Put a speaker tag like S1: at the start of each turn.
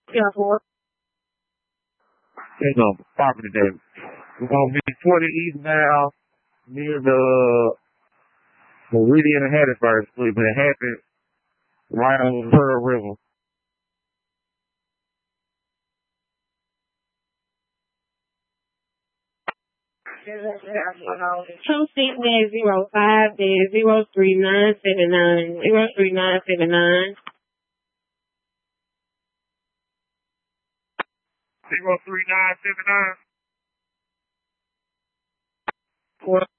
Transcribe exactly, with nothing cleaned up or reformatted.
S1: Yeah, four.
S2: There's no property there. We're gonna be twenty East now near the Meridian and Hattiesburg Street, but it happened right on the Pearl River.
S1: Two six dash zero five dash zero three nine seven nine zero three nine seven nine.
S2: Zero three nine seven nine.
S1: Four.